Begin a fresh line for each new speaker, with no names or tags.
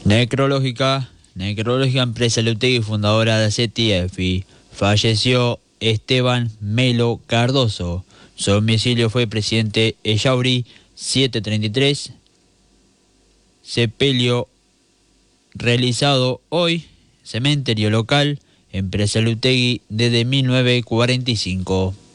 Necrológica empresa Lutegui, fundadora de CTF. Falleció Esteban Melo Cardoso. Su domicilio fue Presidente Echauri, 733. Sepelio realizado hoy, cementerio local, empresa Lutegui, desde 1945.